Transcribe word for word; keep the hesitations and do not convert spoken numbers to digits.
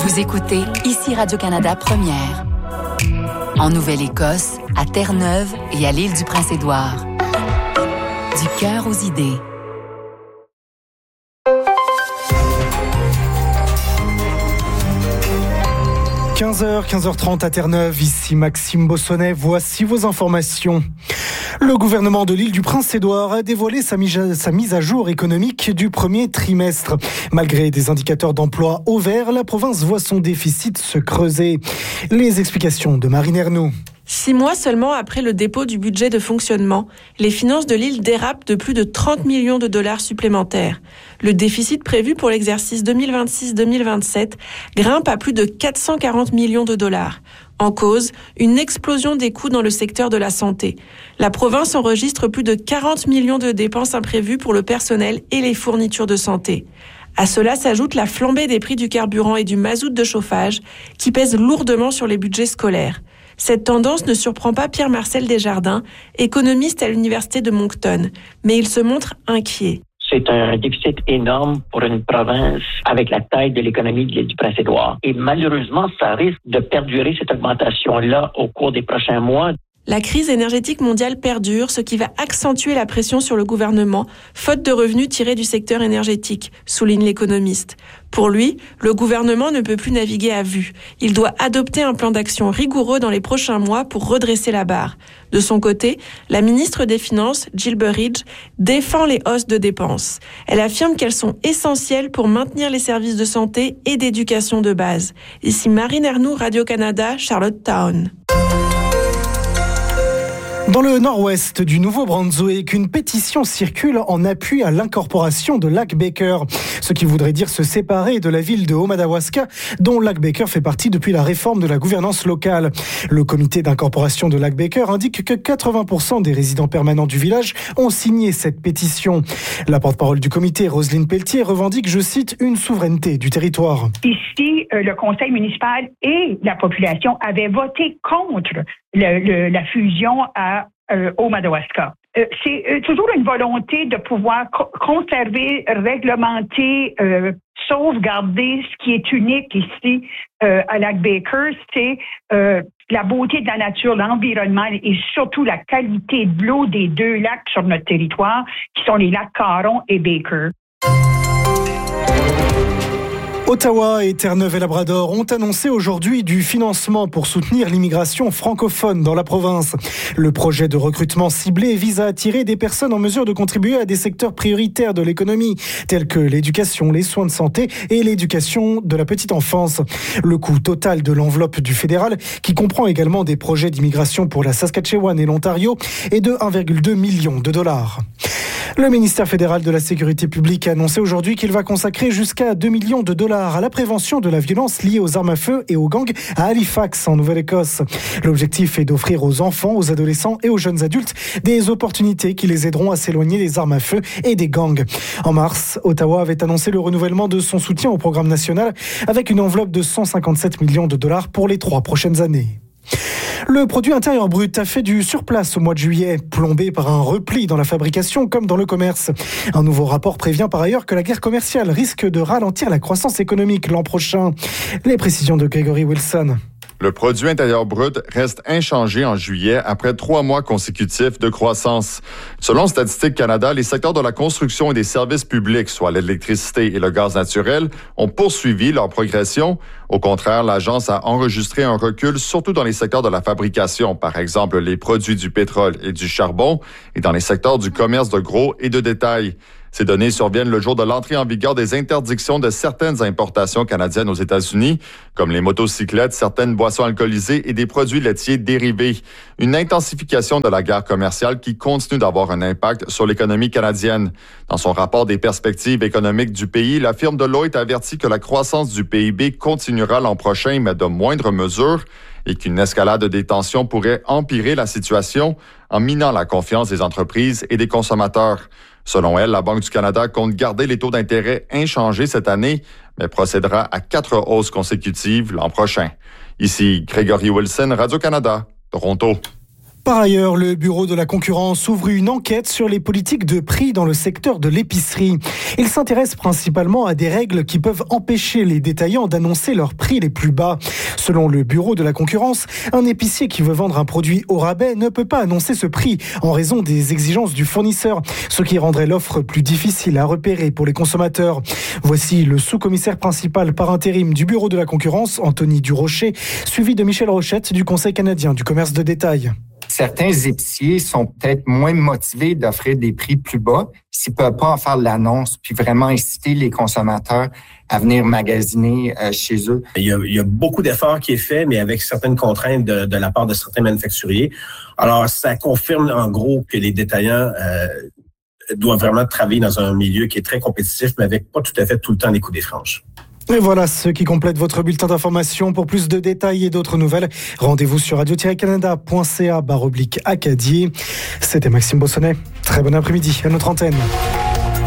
Vous écoutez ici Radio-Canada Première. En Nouvelle-Écosse, à Terre-Neuve et à l'île du Prince-Édouard. Du cœur aux idées. quinze heures, quinze heures trente à Terre-Neuve, ici Maxime Bossonnet, voici vos informations. Le gouvernement de l'île du Prince-Édouard a dévoilé sa mise, à, sa mise à jour économique du premier trimestre. Malgré des indicateurs d'emploi au vert, la province voit son déficit se creuser. Les explications de Marine Ernoult. Six mois seulement après le dépôt du budget de fonctionnement, les finances de l'île dérapent de plus de trente millions de dollars supplémentaires. Le déficit prévu pour l'exercice deux mille vingt-six deux mille vingt-sept grimpe à plus de quatre cent quarante millions de dollars. En cause, une explosion des coûts dans le secteur de la santé. La province enregistre plus de quarante millions de dépenses imprévues pour le personnel et les fournitures de santé. À cela s'ajoute la flambée des prix du carburant et du mazout de chauffage qui pèsent lourdement sur les budgets scolaires. Cette tendance ne surprend pas Pierre-Marcel Desjardins, économiste à l'Université de Moncton, mais il se montre inquiet. C'est un déficit énorme pour une province avec la taille de l'économie de l'île du Prince-Édouard. Et malheureusement, ça risque de perdurer cette augmentation-là au cours des prochains mois. La crise énergétique mondiale perdure, ce qui va accentuer la pression sur le gouvernement, faute de revenus tirés du secteur énergétique, souligne l'économiste. Pour lui, le gouvernement ne peut plus naviguer à vue. Il doit adopter un plan d'action rigoureux dans les prochains mois pour redresser la barre. De son côté, la ministre des Finances, Jill Burridge, défend les hausses de dépenses. Elle affirme qu'elles sont essentielles pour maintenir les services de santé et d'éducation de base. Ici Marine Ernoult, Radio-Canada, Charlottetown. Dans le nord-ouest du Nouveau-Brunswick, une pétition circule en appui à l'incorporation de Lac-Baker, ce qui voudrait dire se séparer de la ville de Haut-Madawaska, dont Lac-Baker fait partie depuis la réforme de la gouvernance locale. Le comité d'incorporation de Lac-Baker indique que quatre-vingts pour cent des résidents permanents du village ont signé cette pétition. La porte-parole du comité, Roselyne Pelletier, revendique, je cite, une souveraineté du territoire. Ici, euh, le conseil municipal et la population avaient voté contre le, le, la fusion à Euh, au Madawaska. Euh, c'est euh, toujours une volonté de pouvoir co- conserver, réglementer, euh, sauvegarder ce qui est unique ici euh, à Lac-Baker, c'est euh, la beauté de la nature, l'environnement et surtout la qualité de l'eau des deux lacs sur notre territoire, qui sont les lacs Caron et Baker. Ottawa et Terre-Neuve et Labrador ont annoncé aujourd'hui du financement pour soutenir l'immigration francophone dans la province. Le projet de recrutement ciblé vise à attirer des personnes en mesure de contribuer à des secteurs prioritaires de l'économie, tels que l'éducation, les soins de santé et l'éducation de la petite enfance. Le coût total de l'enveloppe du fédéral, qui comprend également des projets d'immigration pour la Saskatchewan et l'Ontario, est de un virgule deux million de dollars. Le ministère fédéral de la Sécurité publique a annoncé aujourd'hui qu'il va consacrer jusqu'à deux millions de dollars à la prévention de la violence liée aux armes à feu et aux gangs à Halifax, en Nouvelle-Écosse. L'objectif est d'offrir aux enfants, aux adolescents et aux jeunes adultes des opportunités qui les aideront à s'éloigner des armes à feu et des gangs. En mars, Ottawa avait annoncé le renouvellement de son soutien au programme national avec une enveloppe de cent cinquante-sept millions de dollars pour les trois prochaines années. Le produit intérieur brut a fait du surplace au mois de juillet, plombé par un repli dans la fabrication comme dans le commerce. Un nouveau rapport prévient par ailleurs que la guerre commerciale risque de ralentir la croissance économique l'an prochain. Les précisions de Gregory Wilson. Le produit intérieur brut reste inchangé en juillet après trois mois consécutifs de croissance. Selon Statistique Canada, les secteurs de la construction et des services publics, soit l'électricité et le gaz naturel, ont poursuivi leur progression. Au contraire, l'agence a enregistré un recul, surtout dans les secteurs de la fabrication, par exemple les produits du pétrole et du charbon, et dans les secteurs du commerce de gros et de détail. Ces données surviennent le jour de l'entrée en vigueur des interdictions de certaines importations canadiennes aux États-Unis, comme les motocyclettes, certaines boissons alcoolisées et des produits laitiers dérivés. Une intensification de la guerre commerciale qui continue d'avoir un impact sur l'économie canadienne. Dans son rapport des perspectives économiques du pays, la firme Deloitte avertit que la croissance du P I B continuera l'an prochain, mais de moindres mesures, et qu'une escalade des tensions pourrait empirer la situation en minant la confiance des entreprises et des consommateurs. Selon elle, la Banque du Canada compte garder les taux d'intérêt inchangés cette année, mais procédera à quatre hausses consécutives l'an prochain. Ici Gregory Wilson, Radio-Canada, Toronto. Par ailleurs, le Bureau de la concurrence ouvre une enquête sur les politiques de prix dans le secteur de l'épicerie. Il s'intéresse principalement à des règles qui peuvent empêcher les détaillants d'annoncer leurs prix les plus bas. Selon le Bureau de la concurrence, un épicier qui veut vendre un produit au rabais ne peut pas annoncer ce prix en raison des exigences du fournisseur, ce qui rendrait l'offre plus difficile à repérer pour les consommateurs. Voici le sous-commissaire principal par intérim du Bureau de la concurrence, Anthony Durocher, suivi de Michel Rochette du Conseil canadien du commerce de détail. Certains épiciers sont peut-être moins motivés d'offrir des prix plus bas s'ils ne peuvent pas en faire l'annonce puis vraiment inciter les consommateurs à venir magasiner euh, chez eux. Il y, a, il y a beaucoup d'efforts qui est fait, mais avec certaines contraintes de, de la part de certains manufacturiers. Alors, ça confirme en gros que les détaillants euh, doivent vraiment travailler dans un milieu qui est très compétitif, mais avec pas tout à fait tout le temps les coups des franges. Et voilà ce qui complète votre bulletin d'information. Pour plus de détails et d'autres nouvelles, rendez-vous sur radio tiret canada point c a barre oblique Acadie. C'était Maxime Bossonnet. Très bon après-midi à notre antenne.